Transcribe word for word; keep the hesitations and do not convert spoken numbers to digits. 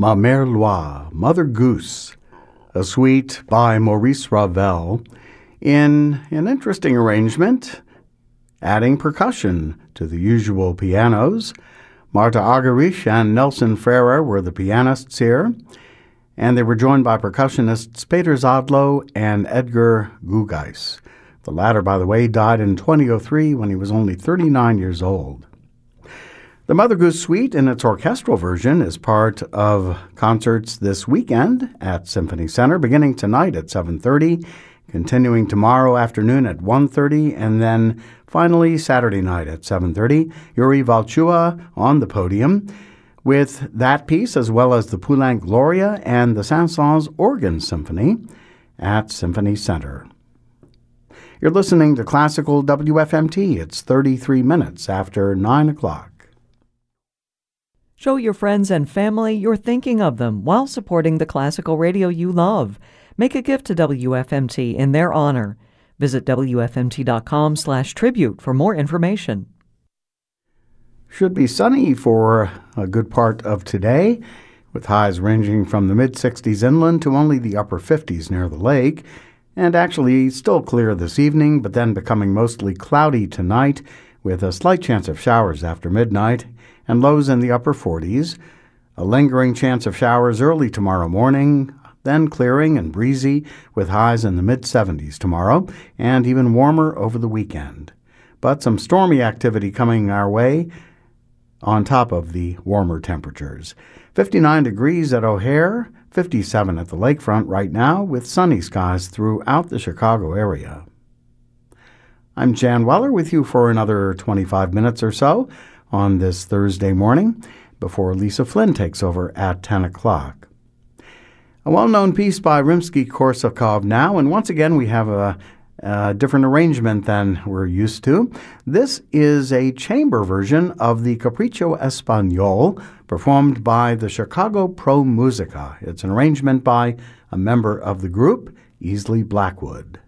Ma Mère Loi, Mother Goose, a suite by Maurice Ravel, in an interesting arrangement, adding percussion to the usual pianos. Marta Argerich and Nelson Ferrer were the pianists here, and they were joined by percussionists Peter Zadlo and Edgar Gugeis. The latter, by the way, died in twenty oh three when he was only thirty-nine years old. The Mother Goose Suite in its orchestral version is part of concerts this weekend at Symphony Center, beginning tonight at seven thirty, continuing tomorrow afternoon at one thirty, and then finally Saturday night at seven thirty. Yuri Valchua on the podium with that piece, as well as the Poulenc Gloria and the Saint-Saëns Organ Symphony at Symphony Center. You're listening to Classical W F M T. It's thirty-three minutes after nine o'clock. Show your friends and family you're thinking of them while supporting the classical radio you love. Make a gift to W F M T in their honor. Visit W F M T dot com slash tribute for more information. Should be sunny for a good part of today, with highs ranging from the mid-sixties inland to only the upper fifties near the lake, and actually still clear this evening, but then becoming mostly cloudy tonight, with a slight chance of showers after midnight, and lows in the upper forties. A lingering chance of showers early tomorrow morning, then clearing and breezy with highs in the mid-seventies tomorrow, and even warmer over the weekend. But some stormy activity coming our way on top of the warmer temperatures. fifty-nine degrees at O'Hare, fifty-seven at the lakefront right now, with sunny skies throughout the Chicago area. I'm Jan Weller with you for another twenty-five minutes or so on this Thursday morning before Lisa Flynn takes over at ten o'clock. A well-known piece by Rimsky-Korsakov now, and once again we have a, a different arrangement than we're used to. This is a chamber version of the Capriccio Espagnol performed by the Chicago Pro Musica. It's an arrangement by a member of the group, Easley Blackwood.